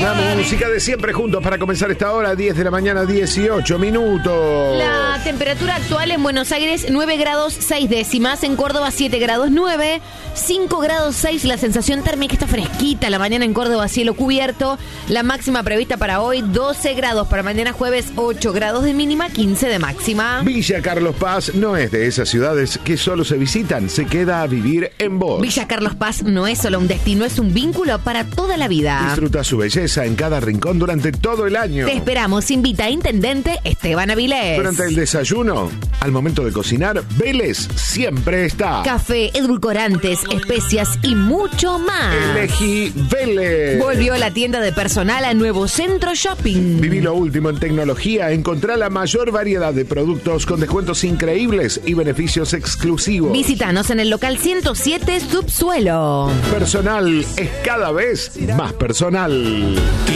La música de siempre juntos para comenzar esta hora, 10 de la mañana, 18 minutos. La temperatura actual en Buenos Aires, 9 grados 6 décimas. En Córdoba, 7 grados 9. 5 grados 6 la sensación térmica. Está fresquita la mañana en Córdoba, cielo cubierto. La máxima prevista para hoy, 12 grados. Para mañana jueves, 8 grados de mínima, 15 de máxima. Villa Carlos Paz no es de esas ciudades que solo se visitan, se queda a vivir en vos. Villa Carlos Paz no es solo un destino, es un vínculo para toda la vida. Disfruta su belleza en cada rincón durante todo el año. Te esperamos, invita a Intendente Esteban Avilés. Durante el desayuno, al momento de cocinar, Vélez siempre está. Café, edulcorantes, especias y mucho más. Elegí Vélez. Volvió la tienda de personal a Nuevo Centro Shopping. Viví lo último en tecnología, encontrá la mayor variedad de productos con descuentos increíbles y beneficios exclusivos. Visítanos en el local 107 Subsuelo. Personal es cada vez más personal.